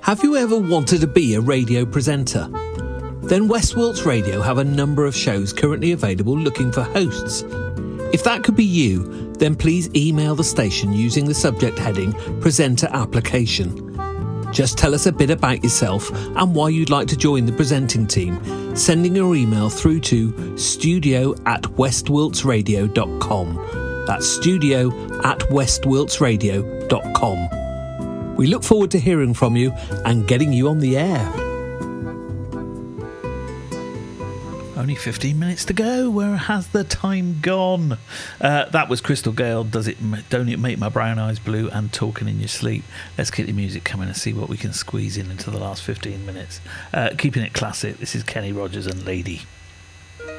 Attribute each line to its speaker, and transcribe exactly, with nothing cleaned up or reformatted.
Speaker 1: Have you ever wanted to be a radio presenter? Then West Wilts Radio have a number of shows currently available looking for hosts. If that could be you, then please email the station using the subject heading Presenter Application. Just tell us a bit about yourself and why you'd like to join the presenting team, sending your email through to studio at westwiltsradio dot com. That's studio at westwiltsradio dot com. We look forward to hearing from you and getting you on the air.
Speaker 2: Only fifteen minutes to go. Where has the time gone? Uh, that was Crystal Gale. Does it? Don't it make my brown eyes blue? And Talking in Your Sleep. Let's keep the music coming and see what we can squeeze in into the last fifteen minutes. Uh, keeping it classic. This is Kenny Rogers and Lady.